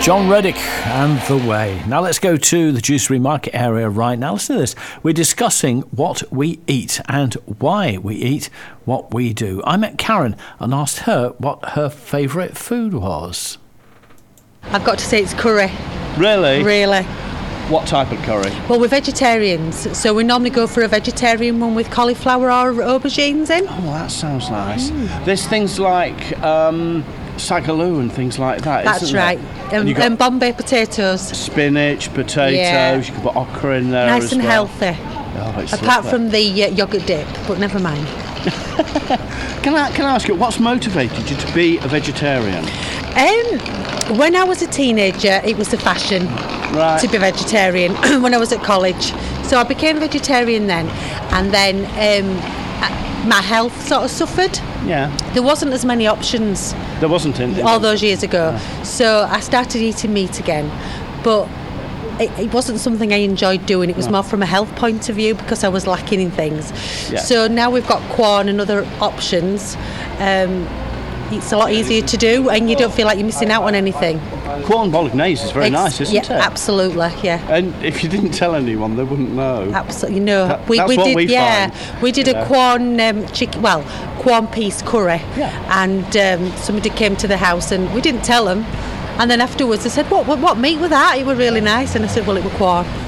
John Reddick and The Way. Now let's go to the Dewsbury Market area right now. Listen to this. We're discussing what we eat and why we eat what we do. I met Karen and asked her what her favourite food was. I've got to say it's curry. Really? Really. What type of curry? Well, we're vegetarians, so we normally go for a vegetarian one with cauliflower or aubergines in. Oh, that sounds nice. There's things like sagaloo and things like that, That's isn't right. there? And Bombay potatoes. Spinach, potatoes, Yeah. you can put okra in there Nice as and well. healthy. Oh, it's Apart lovely. from the yoghurt dip, but never mind. Can I ask you, what's motivated you to be a vegetarian? When I was a teenager, it was the fashion Right. to be vegetarian when I was at college. So I became a vegetarian then. And then my health sort of suffered. Yeah. There wasn't as many options There wasn't in all those years ago. So I started eating meat again. But it wasn't something I enjoyed doing. It was more from a health point of view because I was lacking in things. Yeah. So now we've got Quorn and other options. It's a lot easier to do and you don't feel like you're missing out on anything. Corn bolognese is very nice, isn't it? Absolutely, yeah. And if you didn't tell anyone, they wouldn't know. Absolutely, no. That's what did, we yeah. find. We did a Quorn Quorn piece curry, Yeah. and somebody came to the house and we didn't tell them. And then afterwards they said, what meat was that? It was really nice. And I said, well, it was Quorn.